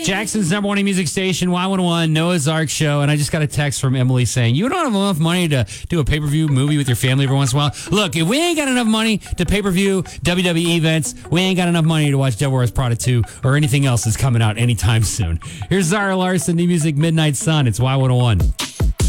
Jackson's number one music station, Y101, Noah's Ark Show, and I just got a text from Emily saying, you don't have enough money to do a pay-per-view movie with your family every once in a while? Look, if we ain't got enough money to pay-per-view WWE events, we ain't got enough money to watch Devil Wears Prada 2 or anything else that's coming out anytime soon. Here's Zara Larson, New Music Midnight Sun. It's Y101.